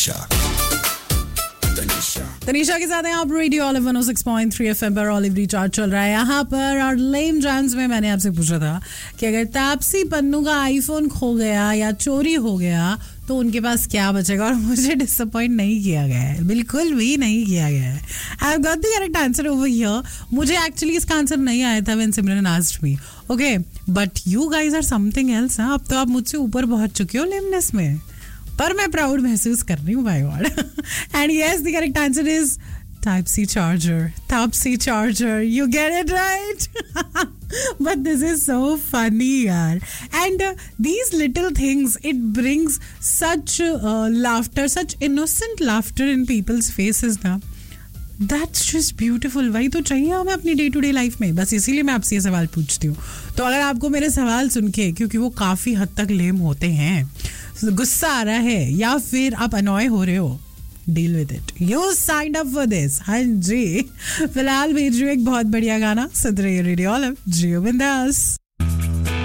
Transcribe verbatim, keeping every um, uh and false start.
तनीषा के साथ हैं आप रेडियो ऑलिव वन ओ सिक्स पॉइंट थ्री एफएम पर ऑलिव रिचार्ज चल रहा है यहाँ पर। और लेम जैम्स में मैंने आपसे पूछा था कि अगर तापसी पन्नू का आईफोन खो गया या चोरी हो गया तो उनके पास क्या बचेगा, और मुझे डिसअपॉइंट नहीं किया गया है, बिल्कुल भी नहीं किया गया है। I got the correct answer over here. मुझे एक्चुअली इसका आंसर नहीं आया था when Simran asked me, okay, but you guys are something else. अब तो आप मुझसे ऊपर पहुंच चुके हो लेमनेस में, पर मैं प्राउड महसूस कर रही हूँ, my God. And yes, the correct answer is type C charger. Type C charger, you get it right. But this is so funny, yaar. And uh, these little things, it brings such uh, laughter, such innocent laughter in people's faces now. That's just beautiful. वही तो चाहिए हमें अपनी day to day life में। बस इसीलिए मैं आपसे ये सवाल पूछती हूँ। तो अगर आपको मेरे सवाल सुन के, क्योंकि वो काफ़ी हद तक लेम होते हैं, गुस्सा आ रहा है या फिर आप अनॉय हो रहे हो, deal with it, you signed up for this. हाँ जी, फिलहाल भेज रही हूँ एक बहुत बढ़िया गाना। सुन रही है रेडियो ऑलिव, जियो बिंदास।